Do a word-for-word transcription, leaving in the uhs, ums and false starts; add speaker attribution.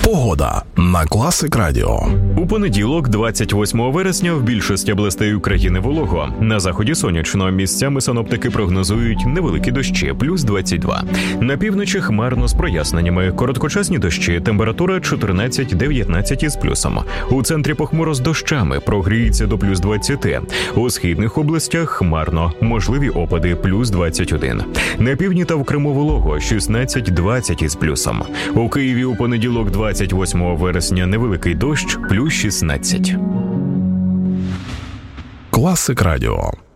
Speaker 1: Погода на Класик Радіо.
Speaker 2: У понеділок, двадцять восьмого вересня, в більшості областей України волого. На заході сонячно, місцями синоптики прогнозують невеликі дощі, плюс двадцять два. На півночі хмарно з проясненнями, короткочасні дощі, температура чотирнадцять-дев'ятнадцять із плюсом. У центрі похмуро з дощами, прогріється до плюс двадцять. У східних областях хмарно, можливі опади, плюс двадцять один. На півдні та в Криму волого, шістнадцять-двадцять із плюсом. У Києві у понеділок, двадцять восьмого вересня, невеликий дощ, плюс шістнадцять.
Speaker 1: Класик Радіо.